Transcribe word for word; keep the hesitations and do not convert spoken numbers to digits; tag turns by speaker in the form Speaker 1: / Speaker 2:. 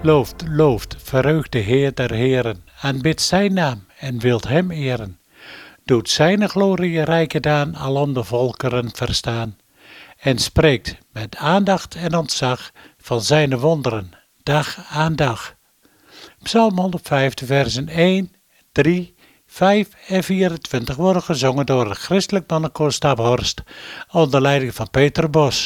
Speaker 1: Looft, looft, verheugt de Heer der Heren, aanbidt zijn naam en wilt hem eren. Doet zijn glorierijke daan alom de volkeren verstaan. En spreekt met aandacht en ontzag van zijn wonderen, dag aan dag. Psalm honderdvijf, versen één, drie, vijf en vierentwintig worden gezongen door het christelijk mannenkoor Staphorst onder leiding van Peter Bos.